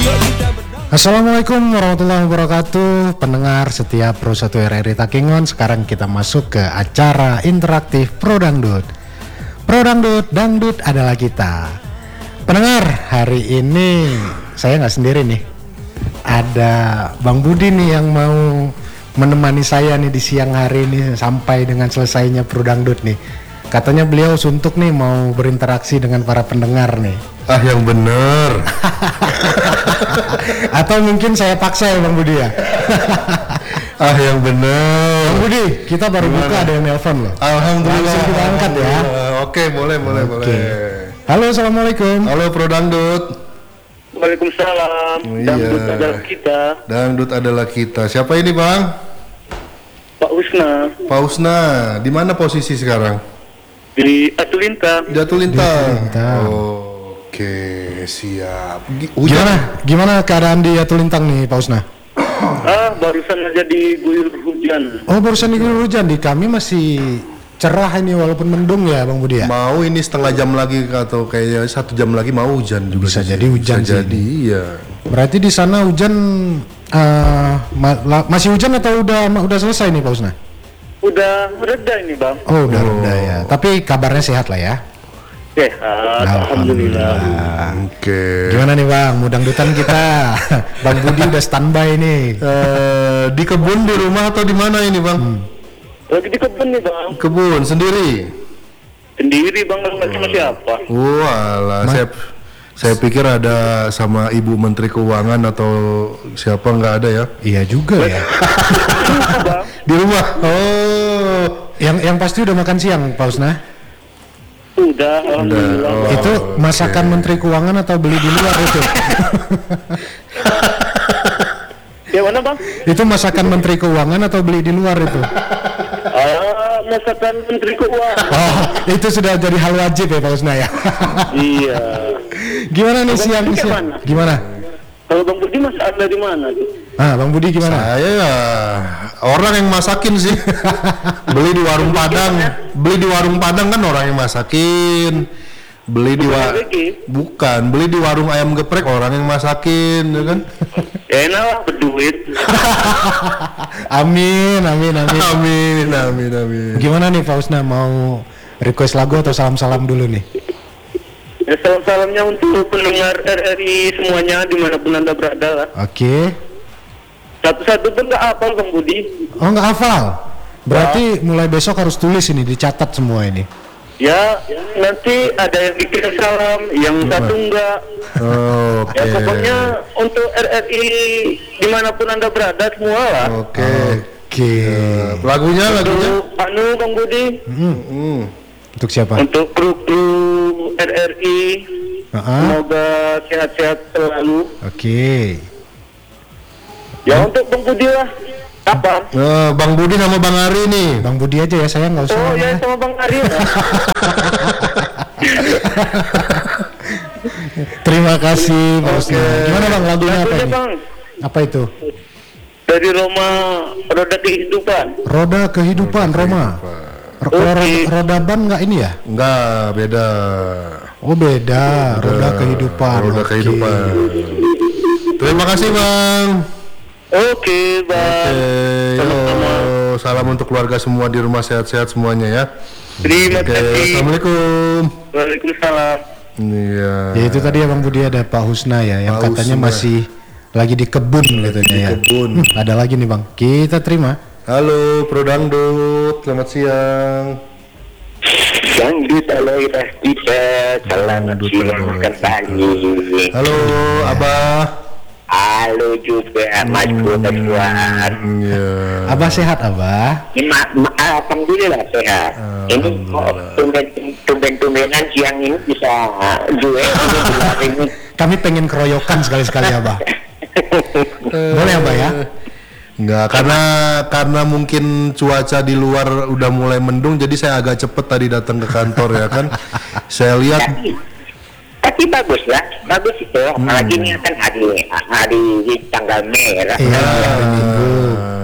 Assalamualaikum warahmatullahi wabarakatuh. Pendengar setiap Pro 1 RRI Takengon, sekarang kita masuk ke acara interaktif Pro Dangdut. Pro Dangdut, dangdut adalah kita. Pendengar, hari ini saya nggak sendiri nih. Ada Bang Budi nih yang mau menemani saya nih di siang hari ini sampai dengan selesainya Pro Dangdut nih. Katanya beliau suntuk nih mau berinteraksi dengan para pendengar nih. Ah, yang bener. Atau mungkin saya paksa ya Bang Budi ya. Ah, yang bener. Bang Budi, kita baru buka ada yang nelpon loh. Alhamdulillah. Langsung kita angkat ya. Oke, boleh. Halo, assalamualaikum. Halo Pro Dangdut. Waalaikumsalam. Iya. Dangdut adalah kita. Dangdut adalah kita. Siapa ini, Bang? Pak Husna Pak Husna. Di mana posisi sekarang? di Atulintang. Jatuh Lintang. Lintang. Oke, siap. Gimana keadaan di Atulintang nih Pak Husna? Barusan aja diguyur hujan. Oh, barusan diguyur hujan. Di kami masih cerah ini walaupun mendung ya Bang Budi ya. Mau ini setengah jam lagi atau kayaknya 1 jam lagi mau hujan juga. Bisa jadi hujan Bisa sih jadi, ini. iya. Berarti di sana hujan masih hujan atau udah selesai nih Pak Husna? Udah reda ini, Bang. Oh, udah reda ya. Tapi kabarnya sehat lah ya. Sehat, alhamdulillah. Oke. Gimana nih Bang, mudang-dutan kita? Bang Budi udah standby nih. Di kebun, di rumah atau di mana ini, Bang? Lagi di kebun nih, Bang. Kebun sendiri. Sendiri, Bang, nggak sama siapa. Walah, saya pikir ada sama Ibu Menteri Keuangan atau siapa, nggak ada ya? Iya juga ya. Bang. Di rumah. Oh. Yang pasti udah makan siang Pak Husna? Udah, alhamdulillah. Oh, Itu masakan Menteri Keuangan atau beli di luar itu? Ya mana, Bang? Itu masakan Menteri Keuangan atau beli di luar itu? Masakan Menteri Keuangan. Oh, itu sudah jadi hal wajib ya Pak Husna ya. Iya. Gimana nih siang? Mana? Gimana? Kalau Bang Budi masak dari mana tuh? Bang Budi gimana? Saya ya orang yang masakin sih. Beli di warung Padang. Beli di warung Padang kan orang yang masakin. Beli di bukan, beli di warung ayam geprek orang yang masakin, ya kan? Enak lah, berduit. Amin. Gimana nih Pak Husna, mau request lagu atau salam-salam dulu nih? Ya, salam-salamnya untuk pendengar RRI semuanya dimanapun Anda berada lah. Oke. Satu-satu pun nggak hafal Bang Budi. Oh, nggak hafal? Berarti mulai besok harus tulis ini, dicatat semua ini. Ya, nanti ada yang dikirim salam, yang satu enggak. Oke. Ya, pokoknya untuk RRI dimanapun Anda berada semua lah. Oke. Lagunya. Untuk Bang Budi. Untuk siapa? Untuk kru RRI. Semoga sehat-sehat selalu. Oke. Ya, untuk Bang Budi lah. Apa? Bang Budi sama Bang Ari nih. Bang Budi aja ya, saya nggak usah. Oh ya, sama Bang Ari. Terima kasih Pak Husna. Gimana Bang, lagunya apa Lagunya, ini? Bang, Apa itu? dari Roma Roda Kehidupan. Roda Kehidupan, Roma. Roda ban nggak ini ya? Enggak, beda. Oh beda, Roda Kehidupan. Roda Oke. Kehidupan. Terima kasih Bang. Oke, Bang. Yo, salam untuk keluarga semua di rumah, sehat-sehat semuanya ya. Terima kasih. Assalamualaikum. Waalaikumsalam. Iya. Ya itu tadi ya Bang Budi, ada Pak Husna ya, yang Pak katanya Husna. masih lagi di kebun katanya ya. kebun. Ada lagi nih Bang, kita terima. Halo Pro Dangdut, selamat siang. Dangdut adalah kita. Selamat siang kembali. Halo Abah. Halo juga Mas Tuan. Iya. Abah sehat Abah? Alhamdulillah sehat. Ini tumben-tumbenan siang ini bisa duet ini. Kami pengen keroyokan sekali-sekali Abah. Boleh Abah ya? Enggak, karena mungkin cuaca di luar udah mulai mendung, jadi saya agak cepet tadi datang ke kantor ya kan. Saya lihat. Tapi bagus lah, bagus itu. Apalagi ini kan hari tanggal merah. Iya, hari Minggu.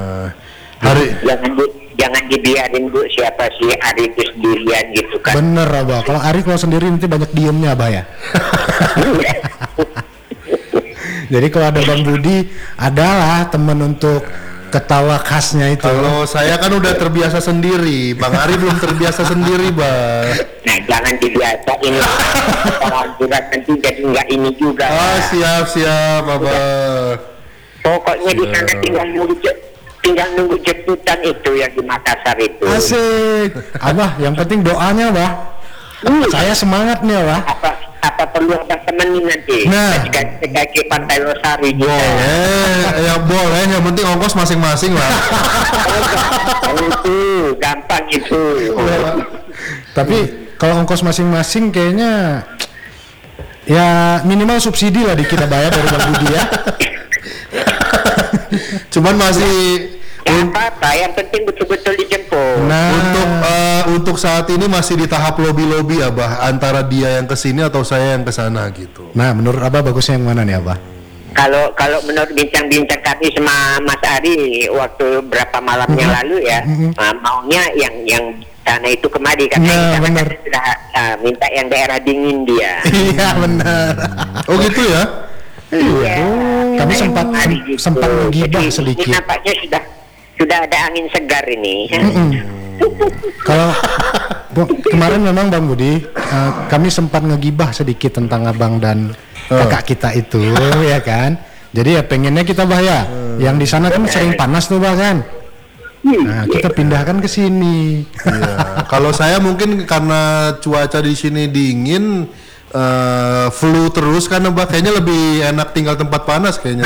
Jangan dibiarin Bu, siapa sih Ari itu sendirian gitu kan. Bener Abah, kalau Ari kalau sendiri nanti banyak diemnya Abah ya. Jadi kalau ada Bang Budi, adalah teman untuk ketawa khasnya itu. Kalau saya kan udah terbiasa sendiri, Bang Ari belum terbiasa sendiri, Bang. Nah, jangan dibiasain. Kalau juga nanti jadi nggak ini juga. Siap, Abah. Pokoknya di sana tinggal nunggu jemputan itu yang di Makassar itu. Asik. Abah, yang penting doanya, Bah. Saya semangat nih, Bah. Apa perlu abang temenin nanti? Nah. Kaki Pantai Losari gitu. Ya boleh, yang penting ongkos masing-masing lah. Itu gampang itu. Tapi kalau ongkos masing-masing kayaknya ya minimal subsidi lah kita bayar dari Bang Budi ya. Cuman masih Gak apa-apa, yang penting betul-betul dijemput. Nah, untuk saat ini masih di tahap lobby-lobby, Abah, antara dia yang kesini atau saya yang kesana gitu. nah menurut Abah bagusnya yang mana nih, Abah? Kalau menurut bincang-bincang kami sama Mas Ari waktu berapa malamnya lalu ya, maunya yang sana itu kemari Nah, karena kita bener. sudah minta yang daerah dingin dia. Iya benar. Oh gitu ya? Iya. Kami Yang sempat kemari gitu. sempat menggibah Jadi, sedikit. Ini nampaknya sudah ada angin segar ini. Kalau kemarin memang Bang Budi, kami sempat ngegibah sedikit tentang abang dan kakak kita itu, ya kan. Jadi ya pengennya kita Bah ya, yang di sana kan sering panas tuh Bah kan. Nah kita pindahkan ke sini. Iya. Kalau saya mungkin karena cuaca di sini dingin, flu terus kan, Mbak, kayaknya lebih enak tinggal tempat panas kayaknya.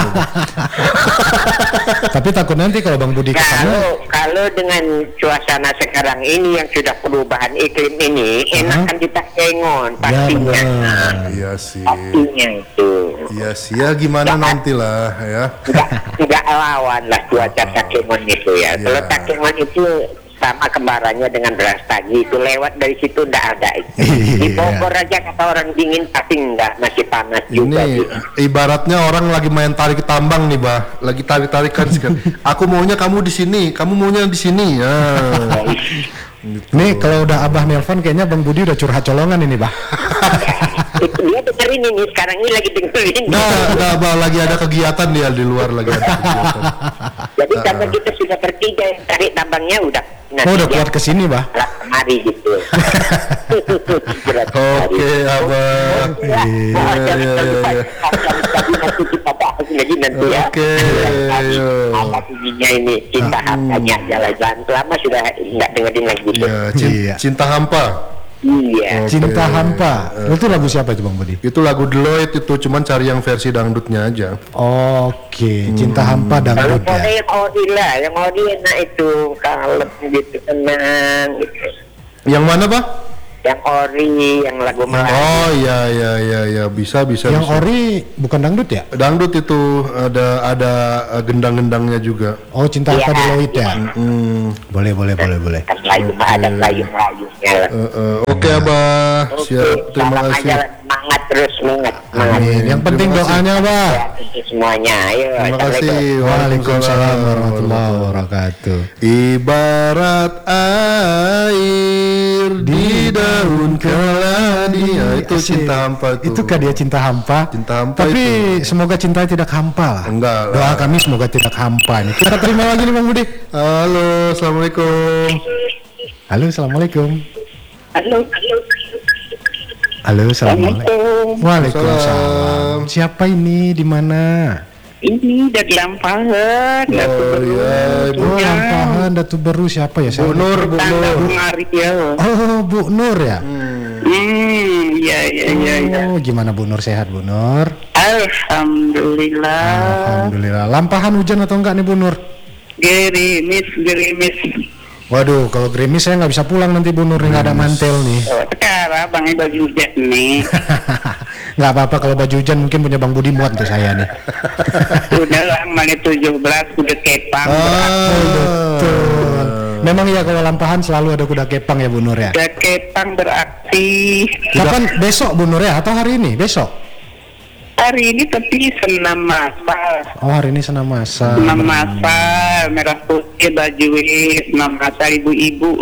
Tapi takut nanti kalau Bang Budi kesana. Kalau dengan suasana sekarang ini yang sudah perubahan iklim ini, enakan di Takengon pastinya. Iya sih. Pastinya itu. Iya sih, ya gimana nantilah ya. Nggak lawan lah cuaca Takengon itu ya. Kalau Takengon itu sama kembarannya dengan Brastagi itu lewat dari situ nggak ada itu. Di Bogor aja kata orang dingin tapi nggak, masih panas juga. Ini ibaratnya orang lagi main tarik tambang nih, Bah. Lagi tarik-tarikan sekarang. Aku maunya kamu di sini, kamu maunya di sini. Ya. Gitu. Nih kalau udah Abah nelpon kayaknya Bang Budi udah curhat colongan ini Bah. Dia dengerin ini sekarang ini lagi dengerin. Nah, Bah, lagi ada kegiatan dia di luar lagi ada kegiatan. Jadi karena kita sudah bertiga yang tarik tambangnya udah. Udah kuat kesini Bah. Kemari gitu. Oke, Abah. Iya. Nanti kita bahas lagi nanti ya. Oke. Apa bunyinya ini cinta hartanya jalan-jalan lama sudah nggak dengerin lagi. Iya. Cinta hampa. Iya. Cinta hampa. Itu lagu siapa itu Bang Budi? Itu lagu Deloitte itu, cuman cari yang versi dangdutnya aja. Oke, Cinta Hampa Kalau dangdut boleh ya. yang Odi lah, yang Odi enak itu kalem gitu tenang gitu. Yang mana, Pak? Yang Ori, yang lagu Melayu. Oh iya, bisa. Yang bisa. ori bukan dangdut ya? Dangdut itu ada gendang-gendangnya juga. Oh, Cinta Hampa Deloitte ya. Boleh. Kan layu ada layu-layunya lah. Oke, Abah. Siap. Terima salam kasih. aja lah, semangat terus semangat. Amin. Yang penting Terima kasih. doanya, Bah. Ya, untuk semuanya. Ayo. Terima kasih. Assalamualaikum. Waalaikumsalam warahmatullahi wabarakatuh. Ibarat air di daun keladi. Ya, itu Asik. cinta hampa tuh. Itu kan dia Cinta Hampa. Cinta hampa Tapi itu. semoga cinta tidak hampa lah. Enggak lah. Doa kami semoga tidak hampa nih. Kita terima lagi nih Bang Budi. Halo, assalamualaikum. Halo, assalamualaikum. Halo. Halo, assalamualaikum. Waalaikumsalam. Salam. Siapa ini? Di mana? Ini dari Lampahan. Oh iya, Ibu. Oh, Lampahan Datu Beru siapa ya? Bu Nur, Bu Nur. Oh, Bu Nur ya. Iya. Oh, gimana Bu Nur, sehat Bu Nur? Alhamdulillah. Alhamdulillah. Lampahan hujan atau enggak nih Bu Nur? Gerimis. Waduh, kalau gerimis saya nggak bisa pulang nanti Bu Nur, nggak ada mantel nih. Oh, sekarang bang baju hujan nih. Nggak apa-apa, kalau baju hujan mungkin punya Bang Budi muat untuk saya nih. Udah lama nih 17 udah kepang. Betul. Memang ya kalau Lampahan selalu ada kuda kepang ya Bu Nur ya. Udah kepang beraksi. Kapan besok Bu Nur ya? Atau hari ini? Besok? Hari ini tapi senam masal. Oh, hari ini senam masal. Senam masal merah putih baju senam masal ibu-ibu.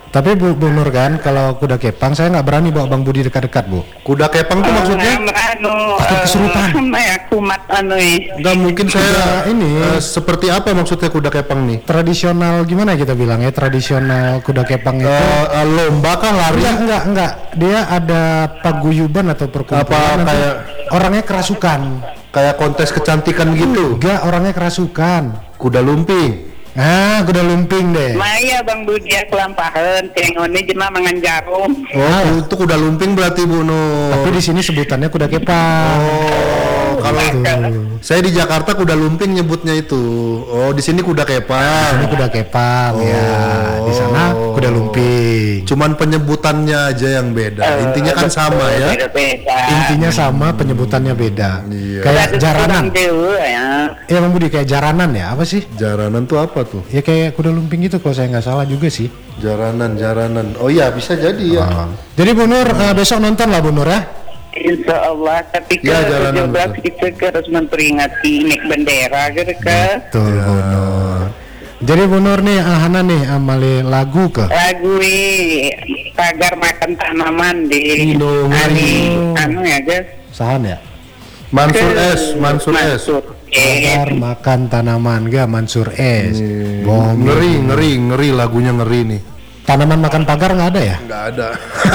Tapi Bu Nur kan, kalau kuda kepang saya nggak berani bawa Bang Budi dekat-dekat, Bu. Kuda kepang tuh maksudnya? Takut kesurupan. Kumat Enggak mungkin saya ini seperti apa maksudnya kuda kepang nih? Tradisional gimana kita bilang ya? Tradisional kuda kepang itu Lomba kah, lari? enggak. Dia ada paguyuban atau perkumpulan. Apa nanti kayak orangnya kerasukan. kayak kontes kecantikan gitu? Enggak, orangnya kerasukan. Kuda lumping. Ah, kuda lumping deh. Maya Bang Budi kelampahan tengone jema mangan jarum. Oh, itu kuda lumping berarti Bu Nur. Tapi di sini sebutannya kuda kepang. Oh, kalau saya di Jakarta kuda lumping nyebutnya itu. Oh, di sini kuda kepang. Ini kuda kepang ya. Di sana kuda lumping. Cuman penyebutannya aja yang beda. Intinya kan sama ya. Intinya sama, penyebutannya beda. Iya. Kayak jaranan. Ya. Ya Bang Budi, kayak jaranan ya? Apa sih? Jaranan tuh apa tuh? Ya kayak kuda lumping gitu kalau saya nggak salah juga sih. Jaranan. Oh iya, bisa jadi ya. Jadi Bu Nur besok nonton lah Bu Nur ya. Insya Allah, tapi Ya, ke jalanan 17 kita harus memperingati naik bendera gitu ke Betul Bu Nur. Jadi Bu Nur nih, Hana nih amali lagu ke? lagu pagar makan tanaman di anu ya guys. Sahan ya? Mansur S. Pagar makan tanaman ga Mansur S. Ngeri lagunya ngeri nih. Tanaman makan pagar nggak ada ya? Nggak ada.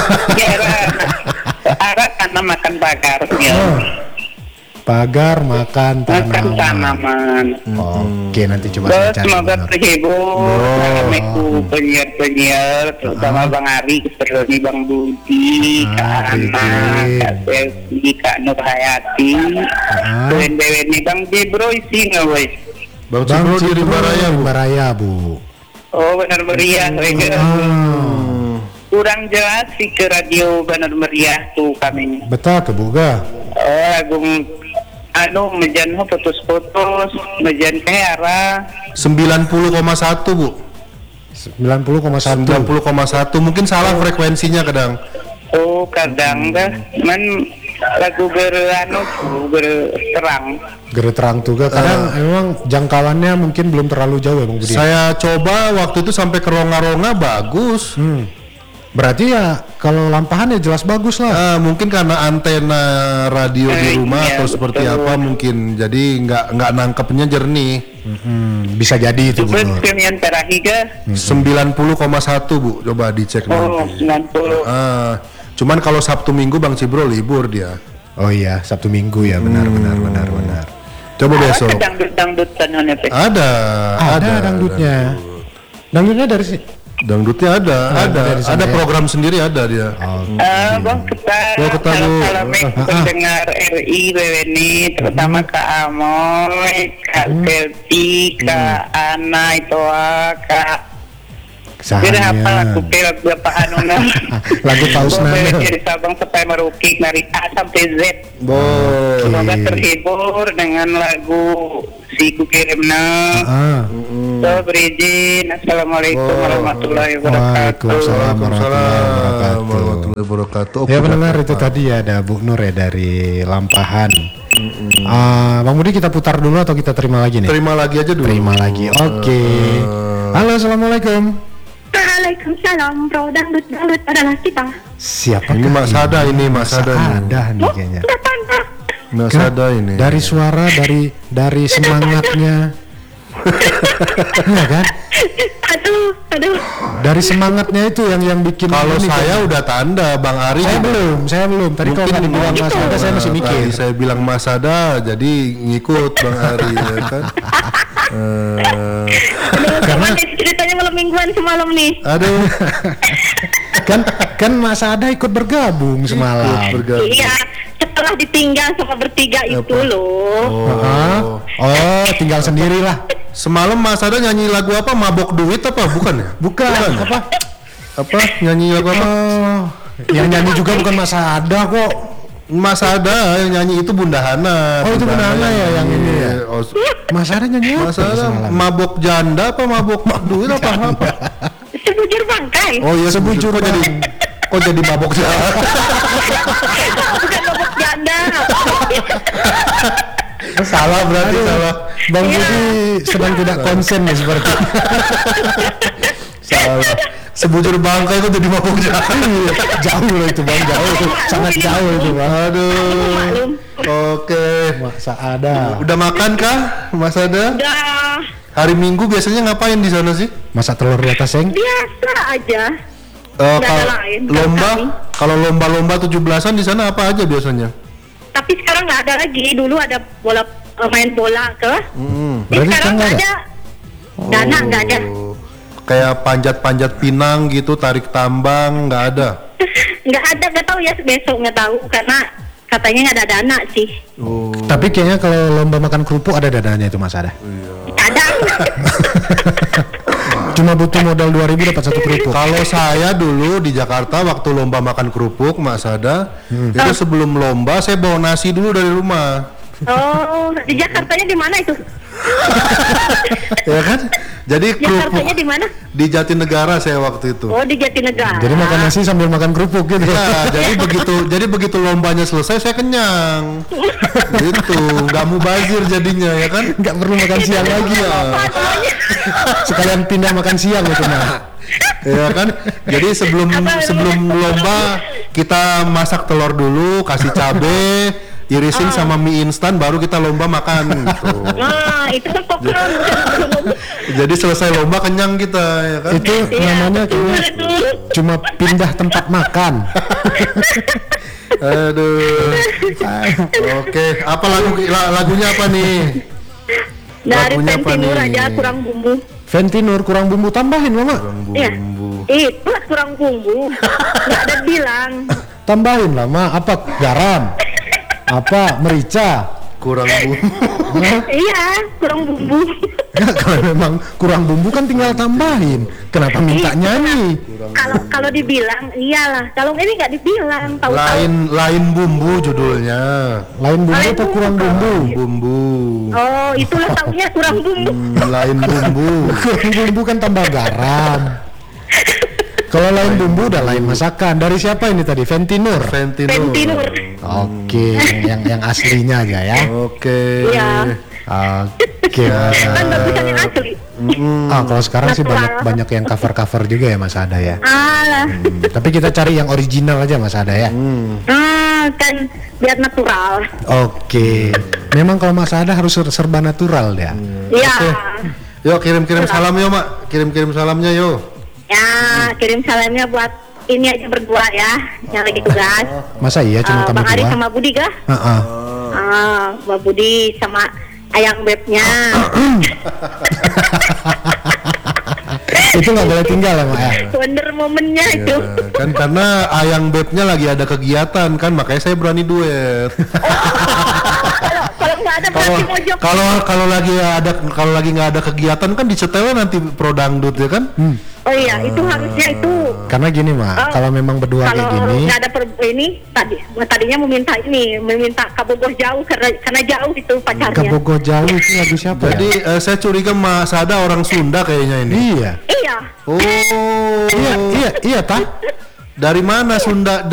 Arah karena makan pagar ya. Pagar makan Makan tanaman. tanaman. Oke, nanti coba saya Terus cari. semoga Bu Nur. terhibur Assalamualaikum penyiar-penyiar terutama Bang Ari, seperti Bang Budi, Kak Ana, Kak Selvi, Kak Nur Hayati, Dewen ini Bang Jebro isi nggak woi? Bang Cibro di Rimbaraya, Bu. Rimbaraya, Bu. Oh benar meriah, kurang jelas sih ke radio benar meriah tuh kami. Betul ke Buga? Oh lagu mejan putus-putus, mejan kayak arah 90,1 Bu. 90,1. 90,1 mungkin salah frekuensinya kadang. Oh kadang dah lagu berterang. Terang juga kadang emang jangkauannya mungkin belum terlalu jauh ya Bang Budi. Saya coba waktu itu sampai ke Ronga-Ronga bagus. Berarti ya kalau lampahan ya jelas bagus lah. Mungkin karena antena radio di rumah iya, atau seperti betul. apa mungkin jadi nggak nangkepnya jernih. Bisa jadi itu Bu Coba Nur. yang terakhir 90,1 Bu, coba dicek oh nanti. 90. Cuman kalau Sabtu Minggu Bang Cibro libur dia. Oh iya, Sabtu Minggu ya, benar. Coba besok. Dangdut-dangdutan Ada dangdutnya. Dangdutnya dari sini. Dangdutnya ada dari sana ya? program sendiri ada dia. Bang kita Assalamualaikum pendengar RI BWNI terutama Kak Amoy, Kak Selvi, Kak Ana itu Kak. Jadi apa lagu berapa anu Lagu Paus Nana. Dari Sabang sampai Merauke dari A sampai Z. Boleh. Semoga terhibur dengan lagu si Kukirimna. So berizin. Assalamualaikum warahmatullahi wabarakatuh. Waalaikumsalam warahmatullahi wabarakatuh. Ya pendengar itu tadi ya ada Bu Nur ya dari Lampahan. Bang Budi kita putar dulu atau kita terima lagi nih? Terima lagi aja dulu. Terima lagi. Oke. Halo, assalamualaikum. Waalaikumsalam, bro. Dangdut adalah kita. Siapa? Ini Mas Sada nih, Mas Sada nih. Ada nih kayaknya. Mas Sada ini. Dari suara, dari semangatnya. Iya kan? Aduh. Dari semangatnya itu yang bikin. Kalau ini saya kan. udah tanda, Bang Ari. Saya belum. Tadi kalau nggak dibilang Mas Sada, saya masih mikir. Tadi saya bilang Mas Sada, jadi ngikut Bang Ari ya kan. Karena ceritanya malam mingguan semalam nih. Aduh. kan Mas Sada ikut bergabung semalam. Iya, setelah ditinggal sama bertiga itu loh. Oh, tinggal sendirilah. Semalam Mas Sada nyanyi lagu apa? Mabok duit apa? Bukan ya? Bukan. Apa? Nyanyi lagu apa? Yang nyanyi juga bukan Mas Sada kok. Mas Sada yang nyanyi itu Bunda Hana. Oh, itu Bunda Hana ya yang ini ya. Mas Sada nyanyi apa? Mas Sada mabok janda apa mabok duit apa? Sebujur bangkai. Oh iya sebujur kok jadi mabok janda. Bukan mabuk janda. Salah berarti salah. Bang Budi sedang tidak konsen nih seperti. Salah. sebujur bangkai kok jadi mabuk jalan. Jauh loh itu bang, jauh, sangat jauh itu bang. Aduh. Oke. Masa ada. Udah makan kah, Mas Ada? Udah Hari Minggu biasanya ngapain di sana sih? Masa telur di atas seng? biasa aja. Nggak ada Kalau lain, lomba, kami. kalau lomba-lomba 17-an di sana apa aja biasanya? Tapi sekarang nggak ada lagi. Dulu ada bola, main bola ke. Berarti Sekarang nggak nggak ada. Dana nggak ada. Kayak panjat-panjat pinang gitu, tarik tambang, nggak ada. Nggak ada, nggak tahu ya, besok nggak tahu karena katanya nggak ada dana sih. Oh. Tapi kayaknya kalau lomba makan kerupuk ada dananya itu Mas Ada. Ada. Cuma butuh modal 2.000 dapat satu kerupuk. Kalau saya dulu di Jakarta waktu lomba makan kerupuk, Mas Ada, itu sebelum lomba saya bawa nasi dulu dari rumah. Oh, di Jakartanya di mana itu? Ya kan? Jadi kerupuk Jakartanya di mana? di Jatinegara saya waktu itu. Oh, di Jatinegara. Jadi makan nasi sambil makan kerupuk gitu. Ya, jadi begitu lombanya selesai saya kenyang. Gitu, nggak mubazir jadinya ya kan? Nggak perlu makan siang lagi ya. Sekalian pindah makan siang itu mah. Ya kan? Jadi sebelum lomba kita masak telur dulu, kasih cabe, irisin sama mie instan, baru kita lomba makan gitu. Nah, itu kan pokoknya. Jadi selesai lomba kenyang kita ya kan? Itu namanya kayaknya cuma pindah tempat makan. Aduh. Oke, apa lagunya apa nih? Dari Lagunya apa Pentinur nih? aja kurang bumbu. Ventinur kurang bumbu tambahin mama. Iya. Bumbu. Itu kurang bumbu. Nggak ada bilang. Tambahin lah ma. Apa garam? Apa merica? Kurang bumbu. Iya, kurang bumbu. Nggak, kalau memang kurang bumbu kan tinggal tambahin. Kenapa minta nyanyi? Kalau dibilang iyalah. Kalau ini nggak dibilang. Tahu-tahu. Lain bumbu judulnya. Lain bumbu apa kurang bumbu? Bumbu. Oh, itulah taunya kurang bumbu. Lain bumbu. Kurang bumbu kan tambah garam. Kalau lain bumbu udah lain masakan. Dari siapa ini tadi? Ventinur. Pentinur. Oke, yang aslinya aja ya. Oke. Iya. Oke. Kan bagusan yang asli. Kalau sekarang sih Natural. banyak yang cover juga ya Mas Ada ya. Alah. Tapi kita cari yang original aja Mas Ada ya. Kan biar natural. Oke. Memang kalau Mas Ada harus serba natural ya. Iya. Yuk kirim-kirim salam yuk mak. Kirim-kirim salamnya yuk. Ya, kirim salamnya buat ini aja berdua ya, yang lagi tugas. Masa iya cuma kamu Bang Ari dua? sama Budi kah? Heeh. Bang Budi sama Ayang Bebnya. Itu nggak boleh tinggal ya Mak ya. Wonder momennya itu. Ya, kan karena ayang bebnya lagi ada kegiatan kan, makanya saya berani duet. Kalau nggak ada berarti mojok. Kalau lagi nggak ada kegiatan kan disetelnya nanti pro dangdut ya kan? Oh iya, itu harusnya itu. Karena gini Mak, kalau memang berdua Kalau kayak gini, nggak ada tadinya meminta Kabogoh jauh karena jauh itu pacarnya. ke Bogor jauh itu lagu siapa Jadi ya? saya curiga Mas Ada orang Sunda kayaknya ini. Iya. Iya. Oh. Iya, tah. Dari mana Sunda?